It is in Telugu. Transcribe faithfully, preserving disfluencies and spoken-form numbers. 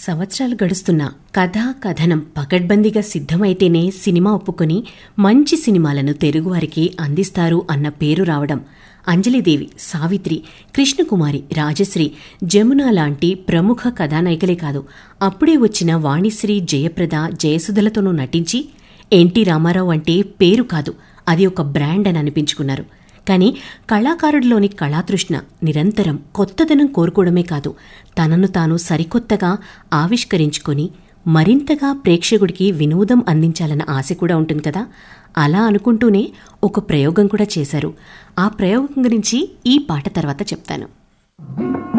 సంవత్సరాలు గడుస్తున్నా కథా కథనం పకడ్బందీగా సిద్ధమైతేనే సినిమా ఒప్పుకొని మంచి సినిమాలను తెలుగువారికి అందిస్తారు అన్న పేరు రావడం అంజలిదేవి, సావిత్రి, కృష్ణకుమారి, రాజశ్రీ, జమున లాంటి ప్రముఖ కథానాయికలే కాదు, అప్పుడే వచ్చిన వాణిశ్రీ, జయప్రద, జయసుధలతోనూ నటించి ఎన్టీ రామారావు అంటే పేరు కాదు, అది ఒక బ్రాండ్ అని అనిపించుకున్నారు. కానీ కళాకారుడిలోని కళాతృష్ణ నిరంతరం కొత్తదనం కోరుకోవడమే కాదు, తనను తాను సరికొత్తగా ఆవిష్కరించుకొని మరింతగా ప్రేక్షకుడికి వినోదం అందించాలన్న ఆశ కూడా ఉంటుంది కదా. అలా అనుకుంటూనే ఒక ప్రయోగం కూడా చేశారు. ఆ ప్రయోగం గురించి ఈ పాట తర్వాత చెప్తాను.